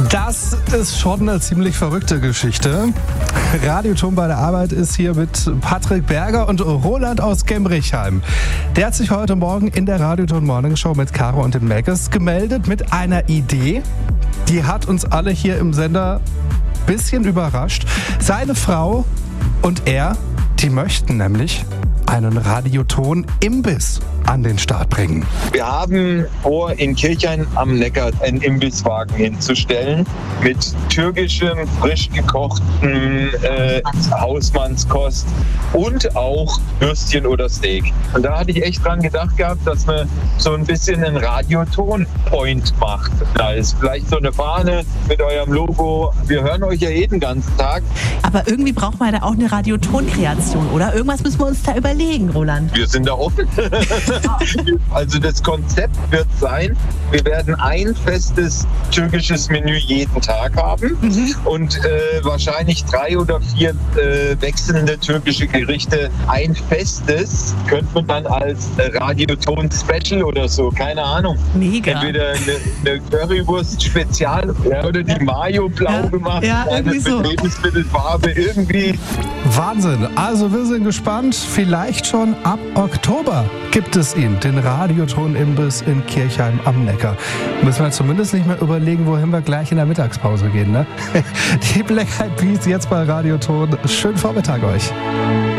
Das ist schon eine ziemlich verrückte Geschichte. Radioton bei der Arbeit ist hier mit Patrick Berger und Roland aus Gemrichheim. Der hat sich heute Morgen in der Radioton Morning Show mit Caro und dem Maggis gemeldet mit einer Idee. Die hat uns alle hier im Sender ein bisschen überrascht. Seine Frau und er, die möchten nämlich einen Radioton-Imbiss an den Start bringen. Wir haben vor, in Kirchheim am Neckar einen Imbisswagen hinzustellen mit türkischem, frisch gekochten Hausmannskost und auch Würstchen oder Steak. Und da hatte ich echt dran gedacht gehabt, dass man so ein bisschen einen Radioton-Point macht. Da ist vielleicht so eine Fahne mit eurem Logo. Wir hören euch ja jeden ganzen Tag. Aber irgendwie braucht man da auch eine Radioton-Kreation, oder? Irgendwas müssen wir uns da überlegen, Roland. Wir sind da offen. Also das Konzept wird sein, wir werden ein festes türkisches Menü jeden Tag haben und wahrscheinlich 3 oder 4 wechselnde türkische Gerichte. Ein festes könnte man dann als Radioton-Special oder so, keine Ahnung. Mega. Entweder eine Currywurst-Spezial oder die Mayo blau gemacht, irgendwie so. Mit Lebensmittelfarbe, irgendwie. Wahnsinn. Also wir sind gespannt. Vielleicht schon ab Oktober gibt es ihn, den Radioton-Imbiss in Kirchheim am Neckar. Müssen wir zumindest nicht mehr überlegen, wohin wir gleich in der Mittagspause gehen, ne? Die Black Eyed Peas jetzt bei Radioton. Schönen Vormittag euch.